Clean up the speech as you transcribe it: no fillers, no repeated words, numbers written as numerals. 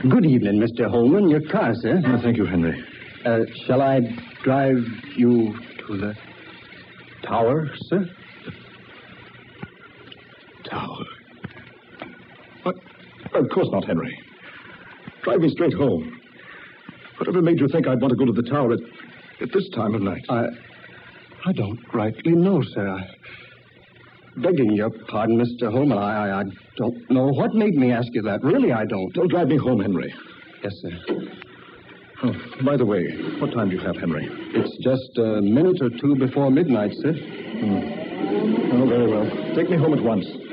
Good evening, Mr. Holman. Your car, sir. Thank you, Henry. Shall I drive you to the tower, sir? Tower? What? Of course not, Henry. Drive me straight home. Whatever made you think I'd want to go to the tower at this time of night? I don't rightly know, sir. Begging your pardon, Mr. Holman, I don't know what made me ask you that. Really, I don't. Don't drive me home, Henry. Yes, sir. Oh, by the way, what time do you have, Henry? It's just a minute or two before midnight, sir. Oh, very well. Take me home at once.